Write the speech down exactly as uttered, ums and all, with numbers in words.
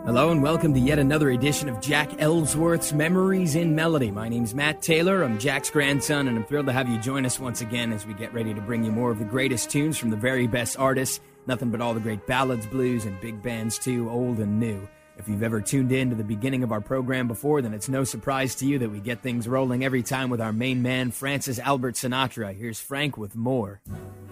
Hello and welcome to yet another edition of Jack Ellsworth's Memories in Melody. My name's Matt Taylor, I'm Jack's grandson, and I'm thrilled to have you join us once again as we get ready to bring you more of the greatest tunes from the very best artists, nothing but all the great ballads, blues, and big bands too, old and new. If you've ever tuned in to the beginning of our program before, then it's no surprise to you that we get things rolling every time with our main man, Francis Albert Sinatra. Here's Frank with more.